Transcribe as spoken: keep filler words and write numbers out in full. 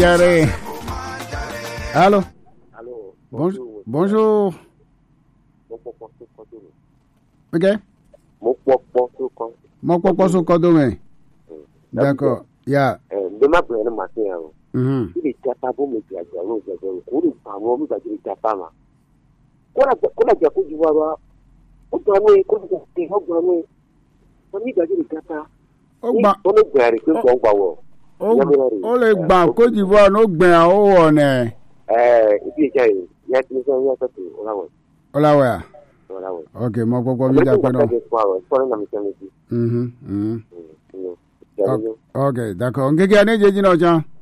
Allô. Allô. Bonjour. Bonjour. Ok. Mon papa son cordon. D'accord. Ya. Demain pour le matin. Mhm. Il est capable de me dire que on est pas bon, mais il est capable. Quand on a dit que tu vois, on doit nous écouter, on doit nous. On dit que il est capable. O gba On est bien avec le bon bawo. o le gba Côte d'Ivoire no gbin o wo ne. Eh, ibi je yi, ya ti so ya to o la wo. Olawa. O la wo. Okay, mo popo mi da pe no. Mhm. Mhm. Mhm. Okay, d'accord. Ngeke ane jeji no chan.